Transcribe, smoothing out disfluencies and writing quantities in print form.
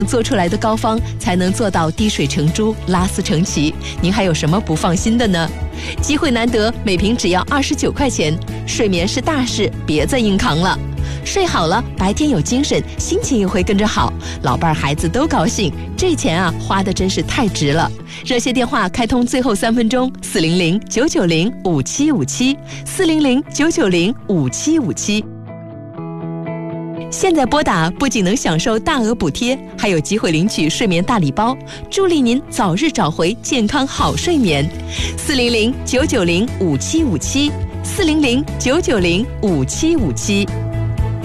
做出来的膏方才能做到滴水成珠、拉丝成奇。您还有什么不放心的呢？机会难得，每瓶只要29块钱。睡眠是大事，别再硬扛了。睡好了，白天有精神，心情也会跟着好，老伴儿孩子都高兴，这钱啊花的真是太值了。热线电话开通最后3分钟，400-990-5757，400-990-5757。现在拨打不仅能享受大额补贴，还有机会领取睡眠大礼包，助力您早日找回健康好睡眠。400-990-5757，400-990-5757。